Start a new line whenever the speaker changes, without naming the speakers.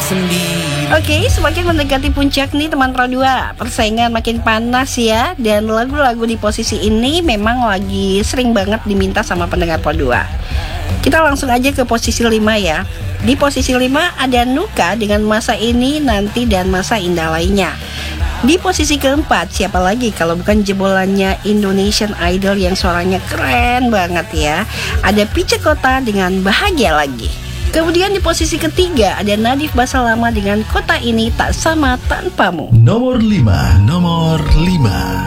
sendiri.
Oke, semakin mendekati puncak nih teman Pro 2, persaingan makin panas ya. Dan lagu-lagu di posisi ini memang lagi sering banget diminta sama pendengar Pro 2. Kita langsung aja ke posisi 5 ya. Di posisi 5 ada Nuka dengan Masa Ini, Nanti, dan Masa Indah Lainnya. Di posisi keempat, siapa lagi kalau bukan jebolannya Indonesian Idol yang suaranya keren banget ya. Ada Pice Kota dengan Bahagia Lagi. Kemudian di posisi ketiga ada Nadif Basalama dengan Kota Ini Tak Sama Tanpamu.
Nomor 5.